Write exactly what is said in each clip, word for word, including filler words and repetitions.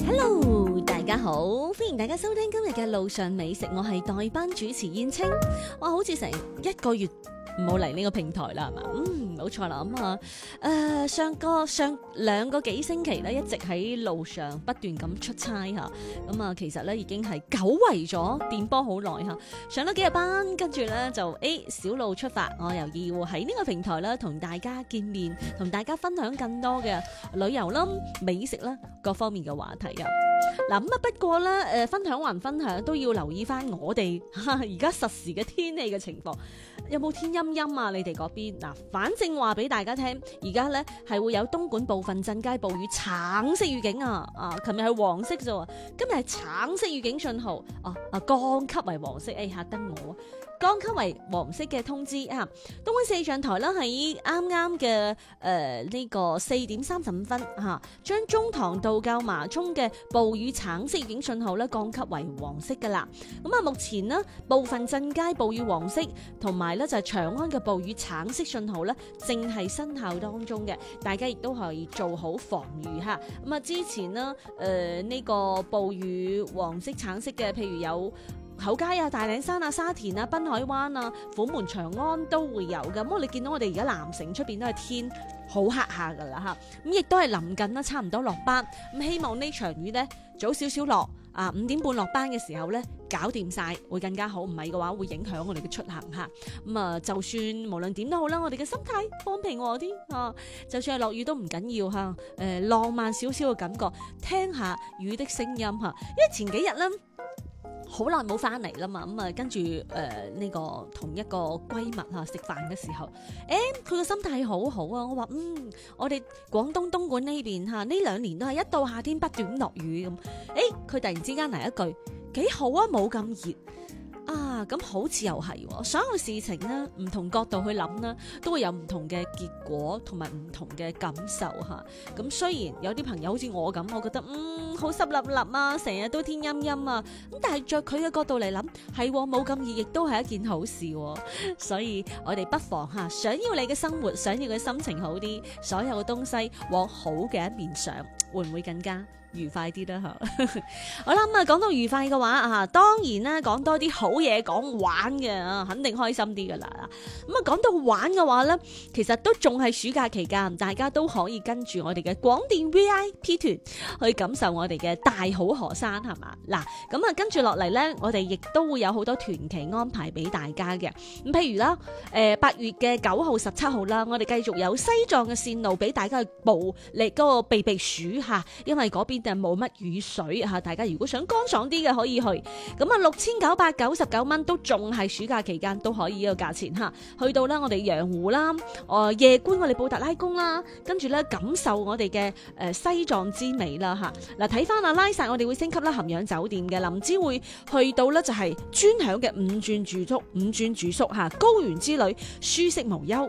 Hello，大家好，歡迎大家收聽今日嘅路上美食，我係代班主持燕青。哇，好似成一個月冇嚟呢個平台啦，係嘛？嗯，冇錯啦。咁啊，誒，上個上兩個幾星期咧，一直喺路上不斷咁出差吓。咁啊，其實咧已經係久違咗電波好耐吓。上咗幾日班，跟住咧就誒小路出發，我又要喺呢個平台咧同大家見面，同大家分享更多嘅旅遊啦、美食啦各方面嘅話題啊。嗱咁啊，不過咧誒，分享還分享都要留意翻我哋而家實時嘅天氣嘅情況。有冇天陰陰啊？你哋嗰邊嗱，反正話俾大家聽，而家咧係會有東莞部分陣間暴雨橙色預警啊！啊，琴日係黃色啫喎，今日係橙色預警信號啊啊，降級為黃色，誒嚇得我。降級為黃色嘅通知啊！東莞氣象台啦喺啱啱嘅誒呢個四點三十五分嚇，將、啊、中塘道教麻涌嘅暴雨橙色預警信號咧降級為黃色㗎啦。咁啊，目前呢部分鎮街暴雨黃色，同埋咧就係、是、長安嘅暴雨橙色信號咧，正係生效當中嘅。大家亦都可以做好防禦嚇。咁啊，之前呢誒呢、呃這個暴雨黃色、橙色嘅，譬如有口街啊、大嶺山啊、沙田啊、濱海灣啊、虎門、長安都會有㗎。咁你見到我哋而家南城出邊都係天好黑下噶啦嚇，咁亦都係臨近啦，差唔多落班。咁希望呢場雨咧早少少落啊，五點半落班嘅時候咧搞掂晒會更加好，唔係嘅話會影響我哋嘅出行嚇。咁啊，就算無論點都好啦，我哋嘅心態放平和啲啊，就算係落雨都唔緊要嚇。誒、啊，浪漫少少嘅感覺，聽下雨的聲音嚇。因為前幾日咧，好耐冇翻嚟啦嘛，咁啊跟住誒呢個同一個閨蜜嚇食飯嘅時候，誒佢個心態好好啊，我話嗯，我哋廣東東莞呢邊嚇呢兩年都係一到夏天不斷落雨咁，誒佢突然之間嚟一句幾好啊，冇咁熱。啊，咁好似又係，所有事情呢，唔同角度去諗呢，都會有唔同嘅結果同埋唔同嘅感受吓。咁雖然有啲朋友好似我咁，我覺得嗯好濕立立啊，成日都天陰陰啊，咁但係在佢嘅角度嚟諗，係冇咁熱，亦都係一件好事。所以我哋不妨吓，想要你嘅生活，想要嘅心情好啲，所有嘅東西往好嘅一面想，會唔會更加愉快啲啦吓？好啦，咁啊講到愉快嘅話啊，當然啦，講多啲好嘢，講玩嘅啊，肯定開心啲噶啦。咁啊講到玩嘅話咧，其實都仲係暑假期間，大家都可以跟住我哋嘅廣電 V I P 團去感受我哋嘅大好河山，係嘛？嗱，咁啊跟住落嚟咧，我哋亦都會有好多團期安排俾大家嘅。咁譬如啦，誒八月嘅九號、十七號啦，我哋繼續有西藏嘅線路俾大家去步嚟嗰個避避暑吓，因為嗰邊就冇乜雨水吓，大家如果想乾爽啲嘅可以去。咁啊六千九百九十九蚊都仲係暑假期間都可以呢個價錢吓，去到啦我哋羊湖啦，誒夜觀我哋布達拉宮啦，跟住咧感受我哋嘅誒西藏之美啦吓。嗱睇翻阿拉薩，我哋會升級啦含氧酒店嘅，林芝會去到咧就係專享嘅五鑽住宿，五鑽住宿吓，高原之旅舒適無憂。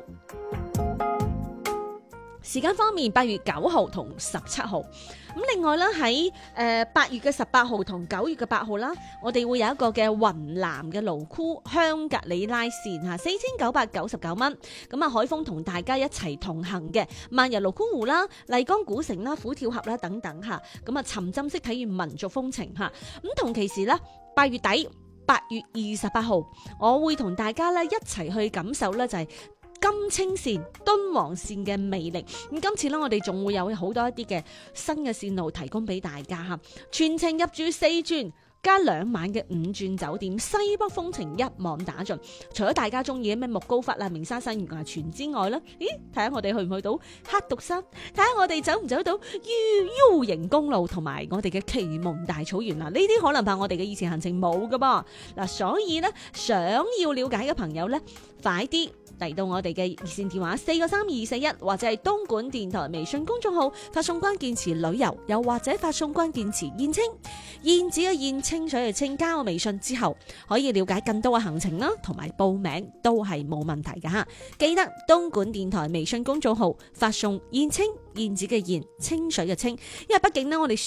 時間方面，八月九號同十七號，咁另外啦喺誒八月嘅十八號同九月嘅八號啦，我哋會有一個嘅雲南嘅盧箍香格里拉線嚇，四千九百九十九蚊。咁啊，海風同大家一齊同行嘅，漫遊盧箍湖啦、麗江古城啦、虎跳峽啦等等嚇。咁啊，沉浸式體驗民族風情嚇。咁同期時咧，八月底八月二十八號，我會同大家咧一齊去感受咧就係金青線、敦煌線嘅魅力。咁今次咧，我哋仲會有好多一啲嘅新嘅線路提供俾大家吓，全程入住四鑽加兩晚嘅五鑽酒店，西北風情一網打盡。除咗大家中意嘅咩木高窟啊、鳴沙山、月牙泉之外咧，咦，睇下我哋去唔去到黑毒山，睇下我哋走唔走到 U U 型公路同埋我哋嘅祁蒙大草原啊，呢啲可能怕我哋嘅以前行程冇噶噃。嗱，所以咧想要了解嘅朋友咧，快啲嚟到我哋嘅熱線電話四個三二四一，或者係東莞電台微信公眾號發送關鍵詞旅遊，又或者發送關鍵詞燕青，燕子嘅燕，清水嘅清，加我微信之後可以了解更多嘅行程啦，同埋報名都係冇問題噶吓。記得東莞電台微信公眾號發送燕青，燕子嘅燕，清水嘅清，因為畢竟呢，我哋